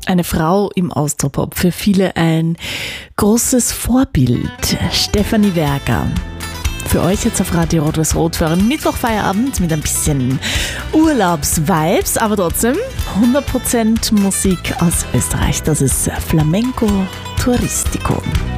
Eine Frau im Austropop, für viele ein großes Vorbild, Stefanie Werger. Für euch jetzt auf Radio Rot-Weiß-Rot für einen Mittwochfeierabend mit ein bisschen Urlaubsvibes, aber trotzdem 100% Musik aus Österreich. Das ist Flamenco Touristico.